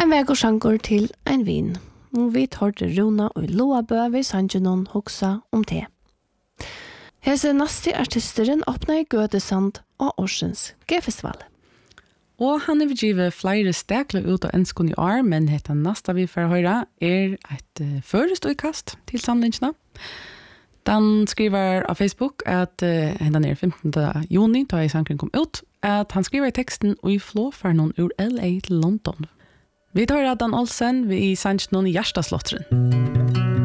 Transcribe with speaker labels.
Speaker 1: En vegorsjanker til en vin. Og vi tar til Rona og Loabø ved Sanjinon hoksa om te. Hese neste artisteren åpner i Gødesand og Årsens G-festival.
Speaker 2: Og han vil give flere stekler ut av ønsken i år, men heter neste vi får høre et førestøykast til samlingene. Dan skriver av Facebook at hendan 15. juni, da sangen kom ut, at han skriver i teksten og i flå for noen ur LA til London. Vi tar Dan Olsen i sangen i Gjerstadslotteren.